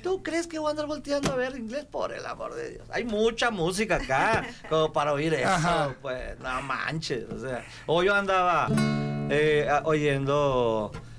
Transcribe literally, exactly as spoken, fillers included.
¿Tú crees que voy a andar volteando a ver inglés? Por el amor de Dios. Hay mucha música acá como para oír eso. Ajá. Pues no manches. O sea, o yo andaba eh, oyendo